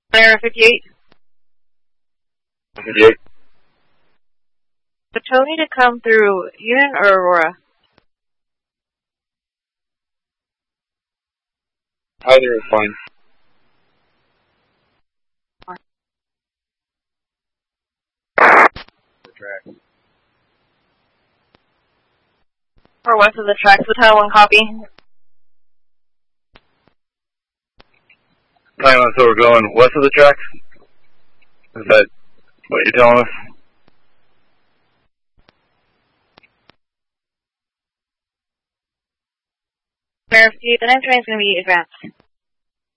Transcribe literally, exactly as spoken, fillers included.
Clara fifty-eight. fifty-eight. The Tony to come through Union or Aurora? Either is fine. The track. Or west of the tracks, the Title one copy. Time on, so we're going west of the tracks? Is that what you're telling us? Clara fifty-eight, the next train is going to be advanced.